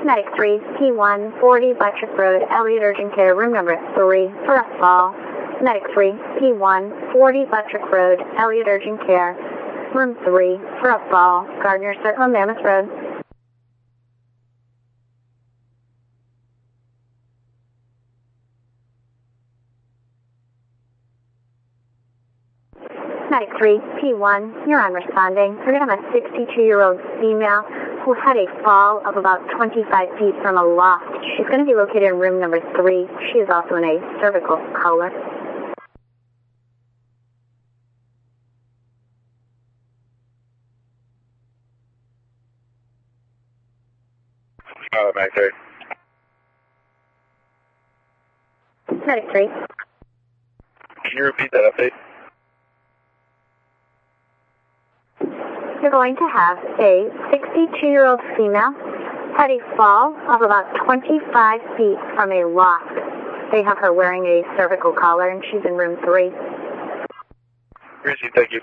Medic 3, P1, 40 Buttrick Road, Elliott Urgent Care, room number 3, for a fall. Medic 3, P1, 40 Buttrick Road, Elliott Urgent Care, room 3, for a fall. Gardner Circle, Mammoth Road. Medic 3, P1, you're on responding. We're going to have a 62-year-old female who had a fall of about 25 feet from a loft. She's going to be located in room number 3. She is also in a cervical collar. Medic 3. Medic 3. Can you repeat that update? You're going to have a 62-year-old female had a fall of about 25 feet from a loft. They have her wearing a cervical collar, and she's in room 3. Received, thank you.